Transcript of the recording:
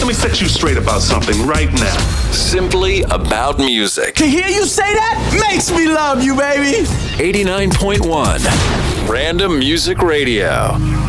me set you straight about something right now. Simply about music. To hear you say that makes me love you, baby. 89.1 Random Music Radio.